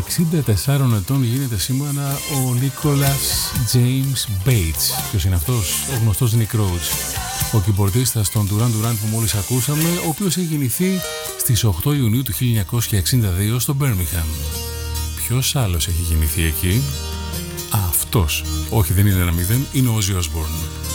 64 ετών γίνεται σήμερα ο Nicholas James Bates. Ποιος είναι αυτός? Ο γνωστός Nick Roach, ο κιμπορδίστας των Duran Duran που μόλις ακούσαμε, ο οποίος έχει γεννηθεί στις 8 Ιουνίου του 1962 στο Birmingham. Ποιος άλλος έχει γεννηθεί εκεί? Αυτός. Όχι, δεν είναι ένα μηδέν, είναι ο Ozzy Osbourne.